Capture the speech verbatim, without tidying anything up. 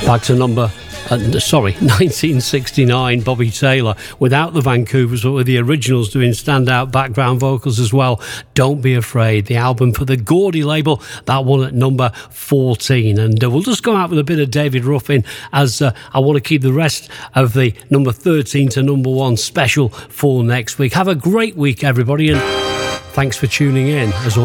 Back to number, uh, sorry, nineteen sixty-nine, Bobby Taylor, without the Vancouvers, but with the originals doing standout background vocals as well. Don't Be Afraid, the album for the Gordy label, that one at number fourteen. And uh, we'll just go out with a bit of David Ruffin, as uh, I want to keep the rest of the number thirteen to number one special for next week. Have a great week, everybody, and thanks for tuning in, as always.